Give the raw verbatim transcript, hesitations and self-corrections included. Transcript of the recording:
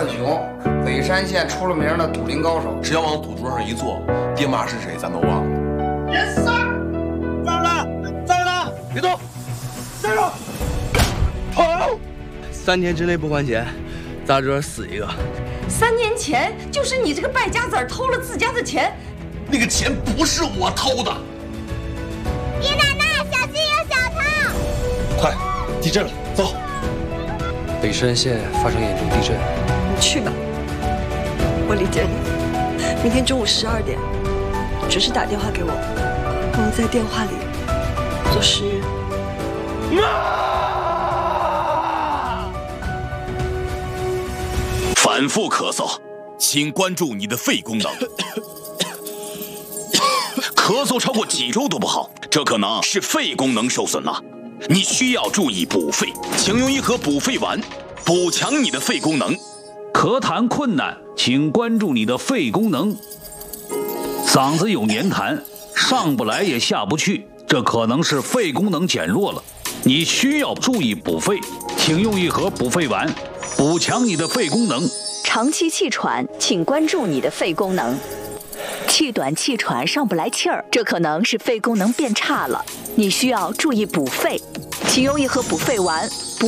文雄，北山县出了名的赌灵高手。 只要往赌桌上一坐，爹妈是谁咱都忘了。 严三，站着，站着，别动，站着，跑！ 三天之内不还钱，大桌死一个。 三年前就是你这个败家子儿偷了自家的钱， 那个钱不是我偷的。 爷奶奶，小心有小偷！ 快，地震了，走。 北山县发生严重地震， 你去吧，我理解你。明天中午十二点，准时打电话给我，让我在电话里做实验。 反复咳嗽，请关注你的肺功能。咳嗽超过几周都不好，这可能是肺功能受损了。你需要注意补肺，请用一盒补肺丸，补强你的肺功能。 咳痰困难，请关注你的肺功能。嗓子有黏痰，上不来也下不去，这可能是肺功能减弱了。你需要注意补肺，请用一盒补肺丸，补强你的肺功能。 长期气喘，请关注你的肺功能。气短气喘上不来气儿，这可能是肺功能变差了，你需要注意补肺，请用一盒补肺丸。